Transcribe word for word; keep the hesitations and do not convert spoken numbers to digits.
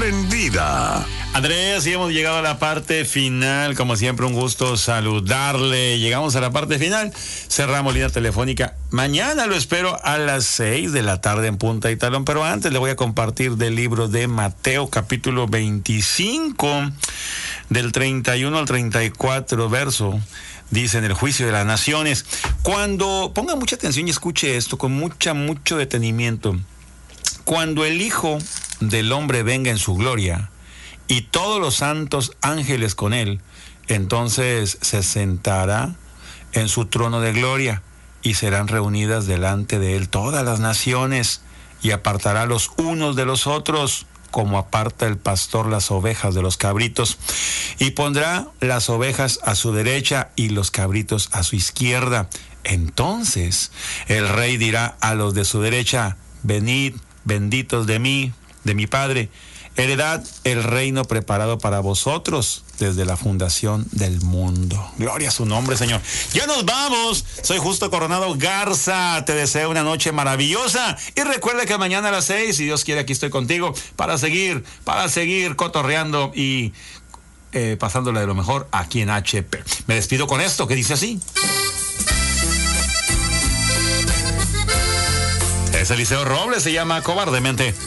Buen Vida. Andrés, y hemos llegado a la parte final. Como siempre, un gusto saludarle. Llegamos a la parte final. Cerramos línea telefónica. Mañana lo espero a las seis de la tarde en Punta y Talón. Pero antes le voy a compartir del libro de Mateo, capítulo veinticinco, del treinta y uno al treinta y cuatro, verso. Dice: en el juicio de las naciones. Cuando, ponga mucha atención y escuche esto con mucha, mucho detenimiento. Cuando el Hijo del Hombre venga en su gloria, y todos los santos ángeles con él, entonces se sentará en su trono de gloria, y serán reunidas delante de él todas las naciones, y apartará los unos de los otros, como aparta el pastor las ovejas de los cabritos, y pondrá las ovejas a su derecha y los cabritos a su izquierda. Entonces el rey dirá a los de su derecha: venid, benditos de mí, de mi Padre, heredad el reino preparado para vosotros desde la fundación del mundo. Gloria a su nombre, Señor. Ya nos vamos. Soy Justo Coronado Garza. Te deseo una noche maravillosa. Y recuerda que mañana a las seis, si Dios quiere, aquí estoy contigo para seguir, para seguir cotorreando y eh, pasándola de lo mejor aquí en H P. Me despido con esto que dice así. Es Eliseo Robles, se llama Cobardemente.